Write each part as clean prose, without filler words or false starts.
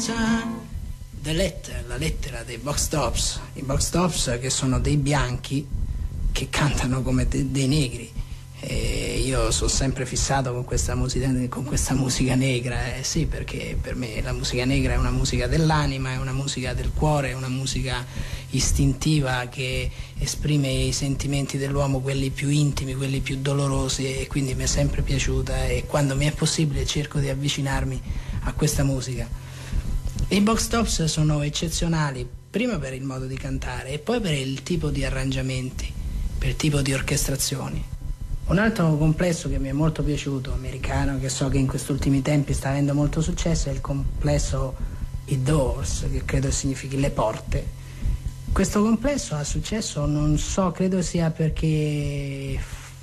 la lettera dei Box Tops, i Box Tops che sono dei bianchi che cantano come dei negri. E io sono sempre fissato con questa musica negra, sì, perché per me la musica negra è una musica dell'anima, è una musica del cuore, è una musica istintiva che esprime i sentimenti dell'uomo, quelli più intimi, quelli più dolorosi, e quindi mi è sempre piaciuta, e quando mi è possibile cerco di avvicinarmi a questa musica. I Box Tops sono eccezionali, prima per il modo di cantare e poi per il tipo di arrangiamenti, per il tipo di orchestrazioni. Un altro complesso che mi è molto piaciuto, americano, che so che in questi ultimi tempi sta avendo molto successo, è il complesso I Doors, che credo significhi le porte. Questo complesso ha successo, non so, credo sia perché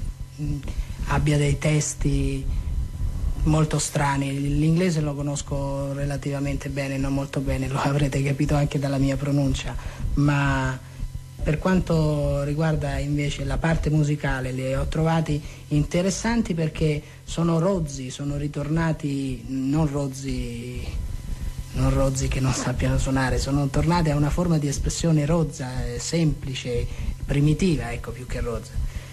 abbia dei testi molto strani. L'inglese lo conosco relativamente bene, non molto bene, lo avrete capito anche dalla mia pronuncia, ma per quanto riguarda invece la parte musicale li ho trovati interessanti perché sono rozzi, sono ritornati, non rozzi che non sappiano suonare, sono tornati a una forma di espressione rozza, semplice, primitiva, ecco, più che rozza.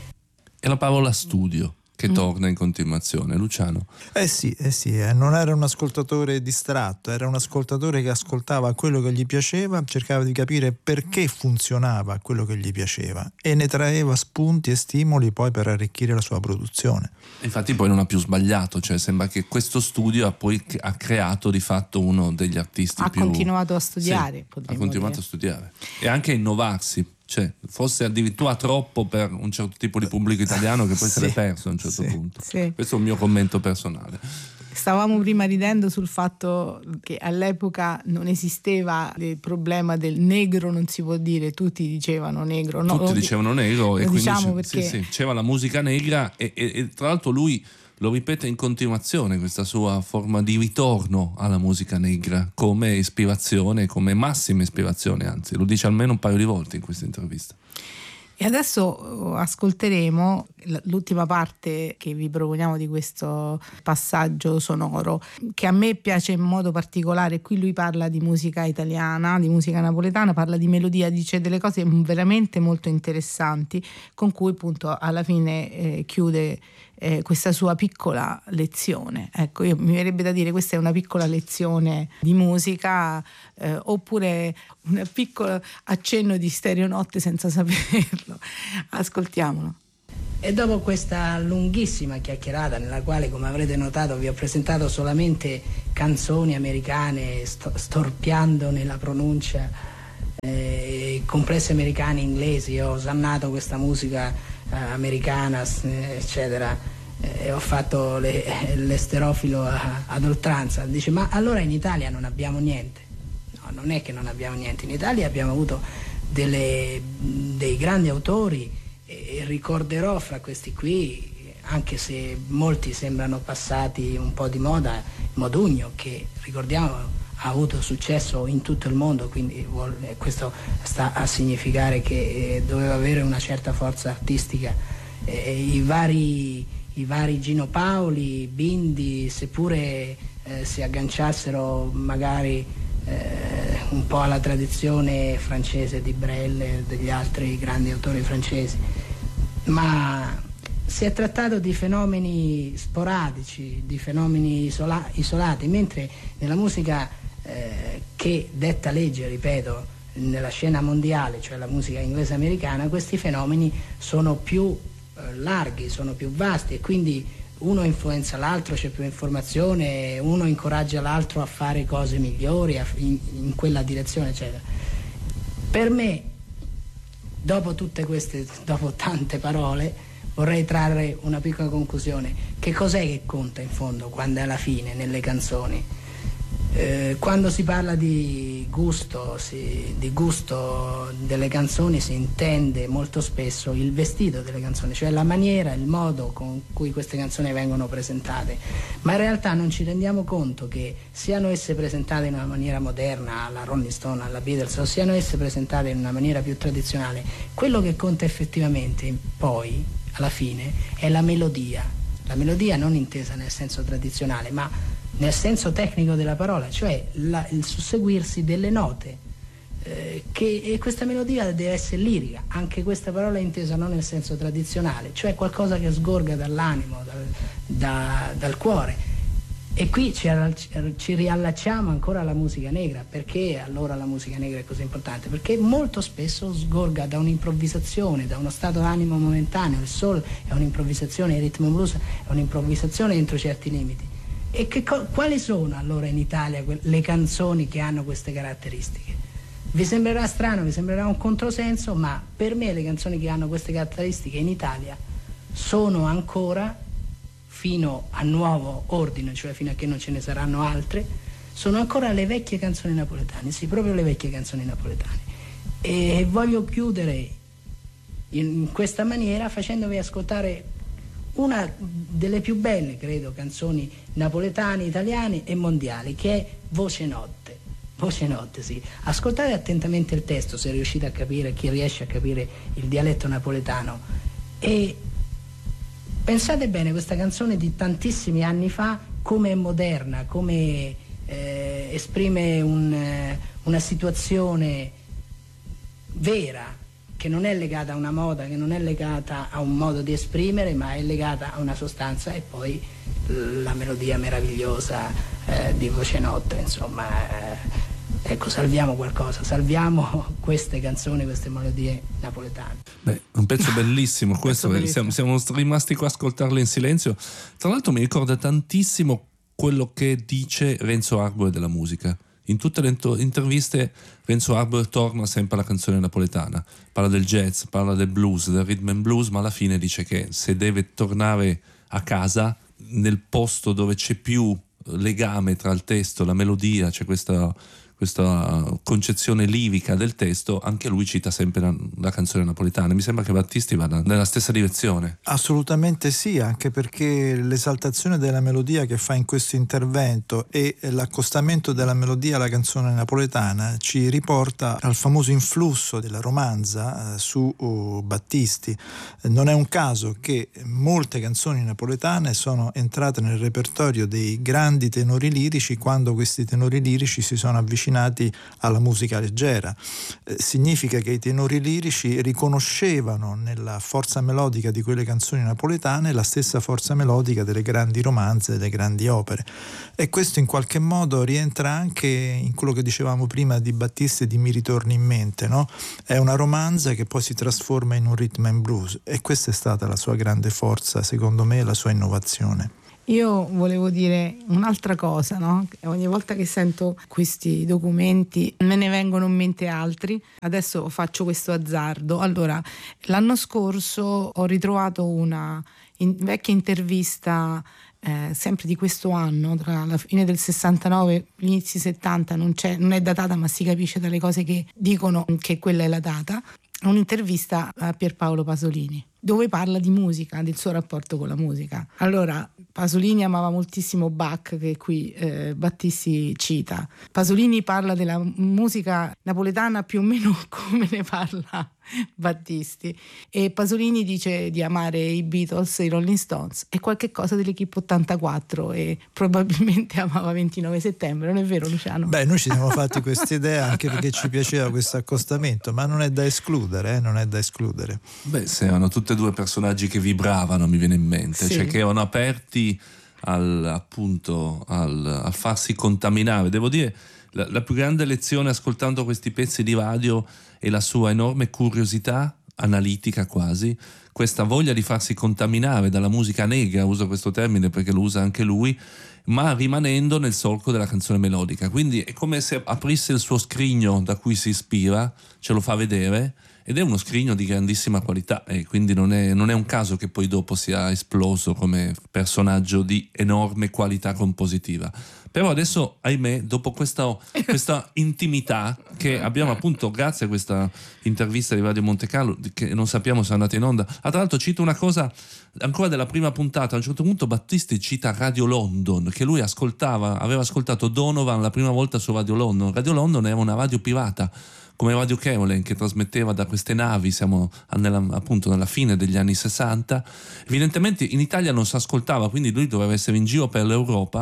E la parola studio che torna in continuazione, Luciano. Sì, non era un ascoltatore distratto, era un ascoltatore che ascoltava quello che gli piaceva, cercava di capire perché funzionava quello che gli piaceva e ne traeva spunti e stimoli poi per arricchire la sua produzione. Infatti poi non ha più sbagliato, cioè sembra che questo studio ha creato di fatto uno degli artisti ha più... continuato a studiare, sì, ha continuato a studiare e anche a innovarsi. Cioè, forse addirittura troppo per un certo tipo di pubblico italiano che poi se l'è perso a un certo punto. Sì. Questo è un mio commento personale. Stavamo prima ridendo sul fatto che all'epoca non esisteva il problema del negro, non si può dire, tutti dicevano negro. No, tutti dicevano negro e quindi diciamo perché... c'era la musica negra e tra l'altro lui lo ripete in continuazione questa sua forma di ritorno alla musica negra come ispirazione, come massima ispirazione, anzi lo dice almeno un paio di volte in questa intervista. E adesso ascolteremo l'ultima parte che vi proponiamo di questo passaggio sonoro, che a me piace in modo particolare. Qui lui parla di musica italiana, di musica napoletana, parla di melodia, dice delle cose veramente molto interessanti, con cui appunto alla fine chiude questa sua piccola lezione. Ecco, mi verrebbe da dire questa è una piccola lezione di musica, oppure un piccolo accenno di stereonotte senza saperlo. Ascoltiamolo. E dopo questa lunghissima chiacchierata, nella quale, come avrete notato, vi ho presentato solamente canzoni americane, storpiando nella pronuncia complessi americani, inglesi, ho osannato questa musica americana, eccetera, e ho fatto l'esterofilo ad oltranza. Dice: ma allora in Italia non abbiamo niente? No, non è che non abbiamo niente. In Italia abbiamo avuto dei grandi autori, e ricorderò fra questi qui, anche se molti sembrano passati un po' di moda, Modugno, che ricordiamo ha avuto successo in tutto il mondo, quindi questo sta a significare che doveva avere una certa forza artistica. I vari Gino Paoli, Bindi, seppure si agganciassero magari un po' alla tradizione francese di Brel e degli altri grandi autori francesi, ma si è trattato di fenomeni sporadici, di fenomeni isolati, mentre nella musica che detta legge, ripeto, nella scena mondiale, cioè la musica inglese americana, questi fenomeni sono più larghi, sono più vasti, e quindi uno influenza l'altro, c'è più informazione, uno incoraggia l'altro a fare cose migliori in quella direzione, eccetera. Per me, dopo tante parole, vorrei trarre una piccola conclusione. Che cos'è che conta in fondo quando è alla fine nelle canzoni? Quando si parla di gusto delle canzoni si intende molto spesso il vestito delle canzoni, cioè la maniera, il modo con cui queste canzoni vengono presentate, ma in realtà non ci rendiamo conto che siano esse presentate in una maniera moderna, alla Rolling Stone, alla Beatles, o siano esse presentate in una maniera più tradizionale, quello che conta effettivamente poi alla fine è la melodia non intesa nel senso tradizionale, ma nel senso tecnico della parola, cioè il susseguirsi delle note, e questa melodia deve essere lirica, anche questa parola è intesa non nel senso tradizionale, cioè qualcosa che sgorga dall'animo, dal cuore. E qui ci riallacciamo ancora alla musica negra. Perché allora la musica negra è così importante? Perché molto spesso sgorga da un'improvvisazione, da uno stato d'animo momentaneo. Il soul è un'improvvisazione, il rhythm and blues è un'improvvisazione entro certi limiti. E quali sono allora in Italia le canzoni che hanno queste caratteristiche? Vi sembrerà strano, vi sembrerà un controsenso, ma per me le canzoni che hanno queste caratteristiche in Italia sono ancora, fino a nuovo ordine, cioè fino a che non ce ne saranno altre, sono ancora le vecchie canzoni napoletane, sì, proprio le vecchie canzoni napoletane. E voglio chiudere in questa maniera facendovi ascoltare una delle più belle, credo, canzoni napoletane, italiane e mondiali, che è Voce Notte. Voce Notte, sì. Ascoltate attentamente il testo, se riuscite a capire, chi riesce a capire il dialetto napoletano, e pensate bene, questa canzone di tantissimi anni fa, come è moderna, come esprime una situazione vera, che non è legata a una moda, che non è legata a un modo di esprimere, ma è legata a una sostanza. E poi la melodia meravigliosa di Voce Notte, insomma, ecco, salviamo qualcosa, salviamo queste canzoni, queste melodie napoletane. Beh, un pezzo bellissimo questo, bellissimo. siamo rimasti qua a ascoltarlo in silenzio. Tra l'altro mi ricorda tantissimo quello che dice Renzo Arbore della musica. In tutte le interviste Renzo Arbore torna sempre alla canzone napoletana, parla del jazz, parla del blues, del rhythm and blues, ma alla fine dice che se deve tornare a casa, nel posto dove c'è più legame tra il testo e la melodia, c'è questa concezione lirica del testo, anche lui cita sempre la canzone napoletana. Mi sembra che Battisti vada nella stessa direzione. Assolutamente sì, anche perché l'esaltazione della melodia che fa in questo intervento e l'accostamento della melodia alla canzone napoletana ci riporta al famoso influsso della romanza su Battisti. Non è un caso che molte canzoni napoletane sono entrate nel repertorio dei grandi tenori lirici quando questi tenori lirici si sono avvicinati alla musica leggera. Significa che i tenori lirici riconoscevano nella forza melodica di quelle canzoni napoletane la stessa forza melodica delle grandi romanze, delle grandi opere. E questo in qualche modo rientra anche in quello che dicevamo prima di Battisti e di Mi ritorni in mente, no? È una romanza che poi si trasforma in un rhythm and blues, e questa è stata la sua grande forza, secondo me, la sua innovazione. Io volevo dire un'altra cosa, no? Ogni volta che sento questi documenti me ne vengono in mente altri. Adesso faccio questo azzardo. Allora, l'anno scorso ho ritrovato una vecchia intervista sempre di questo anno, tra la fine del 69 e gli inizi 70, non è datata, ma si capisce dalle cose che dicono che quella è la data. Un'intervista a Pierpaolo Pasolini, dove parla di musica, del suo rapporto con la musica. Allora, Pasolini amava moltissimo Bach, che qui Battisti cita. Pasolini parla della musica napoletana più o meno come ne parla Battisti, e Pasolini dice di amare i Beatles e i Rolling Stones e qualche cosa dell'Equipe 84, e probabilmente amava 29 settembre, non è vero, Luciano? Beh, noi ci siamo fatti questa idea anche perché ci piaceva questo accostamento, ma non è da escludere, non è da escludere. Beh, se erano tutti e due personaggi che vibravano, mi viene in mente, Sì. cioè che erano aperti al farsi contaminare. Devo dire, la più grande lezione ascoltando questi pezzi di radio è la sua enorme curiosità analitica, quasi questa voglia di farsi contaminare dalla musica negra, uso questo termine perché lo usa anche lui, ma rimanendo nel solco della canzone melodica. Quindi è come se aprisse il suo scrigno da cui si ispira, ce lo fa vedere, ed è uno scrigno di grandissima qualità, e quindi non è un caso che poi dopo sia esploso come personaggio di enorme qualità compositiva. Però adesso, ahimè, dopo questa intimità che abbiamo appunto grazie a questa intervista di Radio Monte Carlo, che non sappiamo se è andata in onda. Tra l'altro cito una cosa ancora della prima puntata. A un certo punto Battisti cita Radio London, che lui aveva ascoltato Donovan la prima volta su Radio London. Radio London era una radio pirata, come Radio Caroline, che trasmetteva da queste navi. Siamo appunto nella fine degli anni 60. Evidentemente in Italia non si ascoltava, quindi lui doveva essere in giro per l'Europa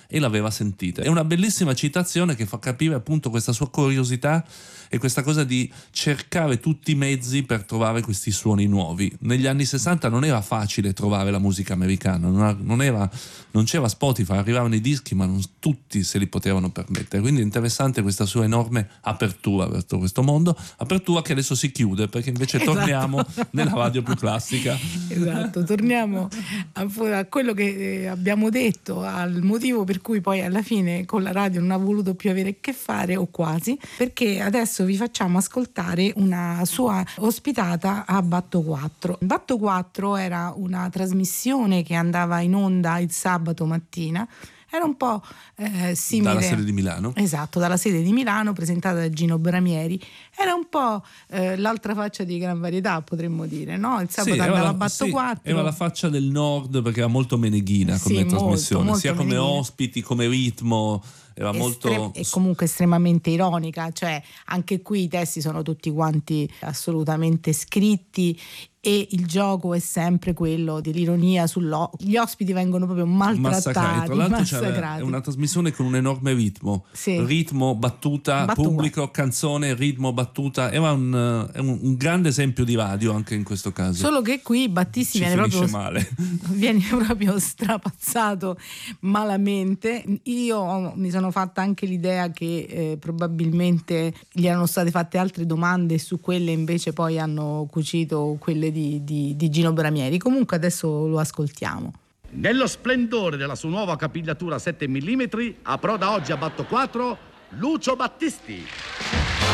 e l'aveva sentita. È una bellissima citazione che fa capire appunto questa sua curiosità e questa cosa di cercare tutti i mezzi per trovare questi suoni nuovi. Negli anni 60 non era facile trovare la musica americana, non c'era Spotify, arrivavano i dischi ma non tutti se li potevano permettere, quindi è interessante questa sua enorme apertura verso questo mondo, apertura che adesso si chiude perché invece torniamo nella radio più classica. Esatto, torniamo a quello che abbiamo detto, al motivo per cui poi alla fine con la radio non ha voluto più avere a che fare, o quasi, perché adesso vi facciamo ascoltare una sua ospitata a Batto 4. Batto 4 era una trasmissione che andava in onda il sabato mattina. Era un po' simile dalla sede di Milano. Esatto, dalla sede di Milano, presentata da Gino Bramieri. Era un po' l'altra faccia di Gran Varietà, potremmo dire, no? Il sabato andava a Batto 4. Era la faccia del nord perché era molto meneghina come trasmissione, molto sia come meneghina. Ospiti, come ritmo. Era molto... E comunque estremamente ironica, cioè anche qui i testi sono tutti quanti assolutamente scritti e il gioco è sempre quello dell'ironia gli ospiti vengono proprio maltrattati, Tra l'altro è una trasmissione con un enorme ritmo, sì. Ritmo, battuta, pubblico, canzone, ritmo, battuta. Era un grande esempio di radio anche in questo caso. Solo che qui Battisti viene proprio strapazzato malamente. Io mi sono fatta anche l'idea che probabilmente gli erano state fatte altre domande, su quelle invece poi hanno cucito quelle di Gino Bramieri. Comunque adesso lo ascoltiamo. Nello splendore della sua nuova capigliatura 7 mm approda oggi a Batto 4 Lucio Battisti.